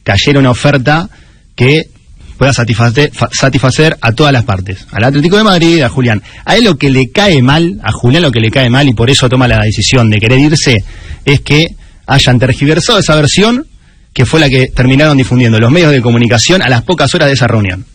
cayera una oferta que pueda satisfacer a todas las partes, al Atlético de Madrid, a Julián. A él lo que le cae mal, a Julián lo que le cae mal, y por eso toma la decisión de querer irse, es que hayan tergiversado esa versión, que fue la que terminaron difundiendo los medios de comunicación a las pocas horas de esa reunión.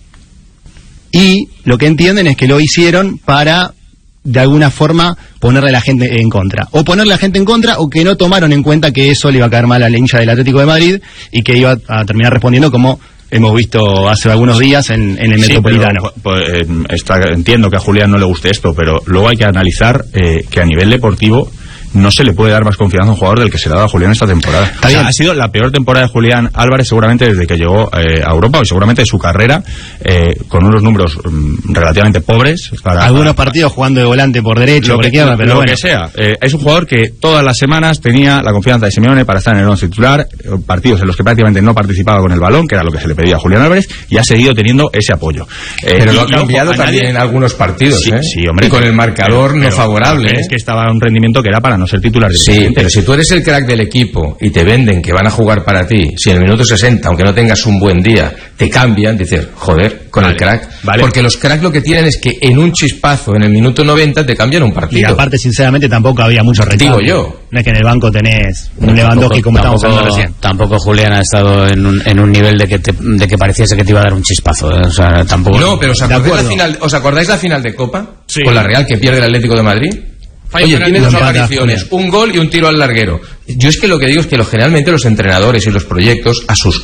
Y lo que entienden es que lo hicieron para, de alguna forma, ponerle a la gente en contra. O ponerle a la gente en contra, o que no tomaron en cuenta que eso le iba a caer mal a la hincha del Atlético de Madrid, y que iba a terminar respondiendo como hemos visto hace algunos días en el Metropolitano. Pero, entiendo que a Julián no le guste esto, pero luego hay que analizar que a nivel deportivo no se le puede dar más confianza a un jugador del que se le ha dado a Julián esta temporada. O sea, ha sido la peor temporada de Julián Álvarez seguramente desde que llegó a Europa, y seguramente de su carrera, con unos números relativamente pobres. Algunos partidos jugando de volante por derecho, por izquierda, pero lo que sea. Es un jugador que todas las semanas tenía la confianza de Simeone para estar en el once titular, partidos en los que prácticamente no participaba con el balón, que era lo que se le pedía a Julián Álvarez, y ha seguido teniendo ese apoyo. Pero lo ha cambiado también en algunos partidos, sí, hombre, y con el marcador no favorable. Es que estaba a un rendimiento que era para no ser titular. Sí, pero si tú eres el crack del equipo y te venden que van a jugar para ti, si en el minuto 60, aunque no tengas un buen día, te cambian, dices, joder, con el crack. Porque los cracks lo que tienen es que en un chispazo, en el minuto 90, te cambian un partido. Y aparte, sinceramente, tampoco había mucho recambio. Digo yo. No es que en el banco tenés un Lewandowski como estamos hablando recién. Tampoco Julián ha estado en un nivel de que pareciese que te iba a dar un chispazo. O sea, tampoco. No, pero ¿os acordáis la final de Copa? Sí. Con la Real, que pierde el Atlético de Madrid. Oye, tiene dos apariciones, un gol y un tiro al larguero. Yo es que lo que digo es que generalmente los entrenadores y los proyectos a sus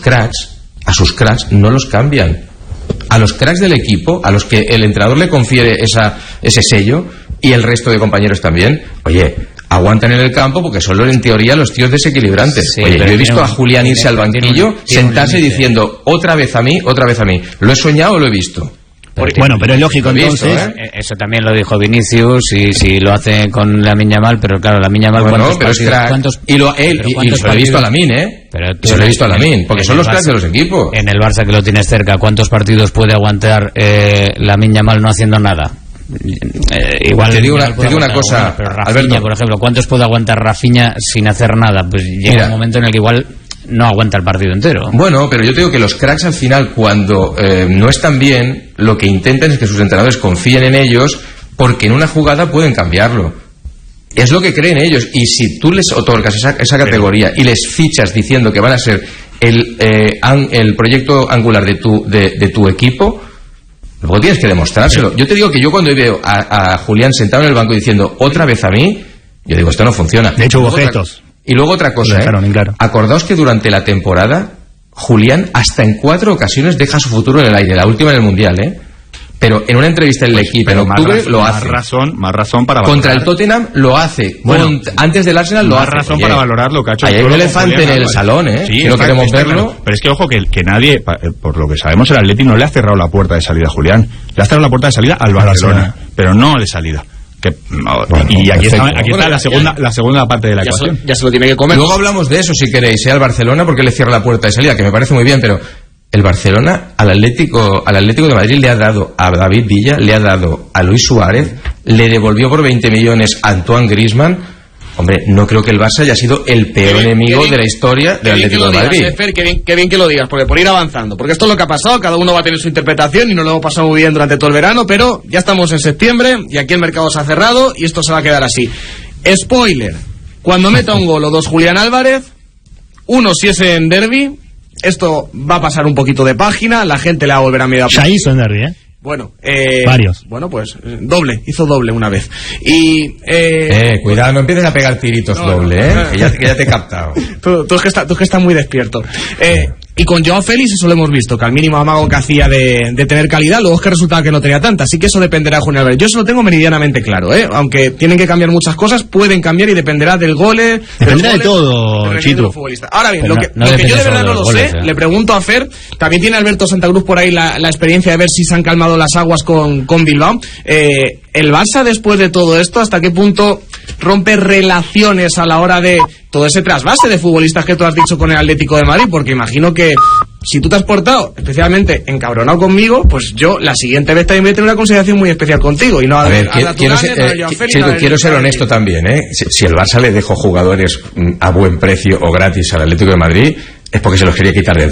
cracks no los cambian. A los cracks del equipo, a los que el entrenador le confiere ese sello, y el resto de compañeros también, oye, aguantan en el campo porque son en teoría los tíos desequilibrantes. Sí, oye, yo he visto a Julián irse al banquillo, sentarse diciendo otra vez a mí. ¿Lo he soñado o lo he visto? Pero es lógico entonces. Eso también lo dijo Vinicius, y si lo hace con Lamine Yamal, pero claro, Lamine Yamal, y lo he visto a Lamine, se lo he visto a Lamine, porque son los cracks de los equipos. En el Barça, que lo tienes cerca, ¿cuántos partidos puede aguantar Lamine Yamal no haciendo nada? Igual te digo una cosa, pero Rafinha, Alberto, por ejemplo, ¿cuántos puede aguantar Rafinha sin hacer nada? Pues llega un momento en el que igual no aguanta el partido entero. Bueno, pero yo te digo que los cracks al final, cuando no están bien, lo que intentan es que sus entrenadores confíen en ellos, porque en una jugada pueden cambiarlo. Es lo que creen ellos, y si tú les otorgas esa categoría y les fichas diciendo que van a ser el proyecto angular de tu equipo, luego tienes que demostrárselo. Sí. Yo te digo que yo cuando veo a Julián sentado en el banco diciendo otra vez a mí, yo digo, esto no funciona. De hecho hubo gestos. Y luego otra cosa, claro. Acordaos que durante la temporada Julián hasta en 4 ocasiones deja su futuro en el aire, la última en el Mundial, pero en una entrevista en el equipo en octubre lo hace. Más razón para valorar. Contra el Tottenham lo hace. Antes del Arsenal lo hace. Más razón para valorar lo que ha hecho. Hay un elefante en el salón, sí, que no queremos verlo. Claro. Pero es que ojo que nadie, por lo que sabemos, el Atleti no le ha cerrado la puerta de salida a Julián. Le ha cerrado la puerta de salida al Barcelona, pero no de salida. Y aquí está la segunda parte de la ecuación. Ya se lo tiene que comer. Luego hablamos de eso, si queréis, al Barcelona, porque le cierra la puerta de salida, que me parece muy bien, pero el Barcelona al Atlético de Madrid le ha dado a David Villa, le ha dado a Luis Suárez, le devolvió por 20 millones a Antoine Griezmann. Hombre, no creo que el Barça haya sido el peor enemigo de la historia del Atlético de Madrid. Fer, qué bien que lo digas, porque por ir avanzando, porque esto es lo que ha pasado, cada uno va a tener su interpretación y nos lo hemos pasado muy bien durante todo el verano, pero ya estamos en septiembre y aquí el mercado se ha cerrado y esto se va a quedar así. Spoiler, cuando meta un gol o dos Julián Álvarez, uno si es en derbi, esto va a pasar un poquito de página, la gente le va a volver a mirar. Ya hizo en derbi, Bueno, varios. Bueno, pues hizo doble una vez. Y cuidado, no empieces a pegar tiritos que ya te he captado. Tú es que estás muy despierto. Y con Joao Félix eso lo hemos visto, que al mínimo amago que hacía de tener calidad, luego es que resultaba que no tenía tanta, así que eso dependerá de Julián Álvarez. Yo eso lo tengo meridianamente claro, aunque tienen que cambiar muchas cosas, pueden cambiar y dependerá del gole. Dependerá de todo, Chitu. Ahora bien, lo que yo de verdad no lo sé, le pregunto a Fer, también tiene Alberto Santa Cruz por ahí la experiencia de ver si se han calmado las aguas con Bilbao. El Barça, después de todo esto, ¿hasta qué punto rompe relaciones a la hora de todo ese trasvase de futbolistas que tú has dicho con el Atlético de Madrid? Porque imagino que si tú te has portado especialmente encabronado conmigo, pues yo la siguiente vez también voy a tener una consideración muy especial contigo. Y no quiero ser honesto también, si el Barça le dejó jugadores a buen precio o gratis al Atlético de Madrid, es porque se los quería quitar de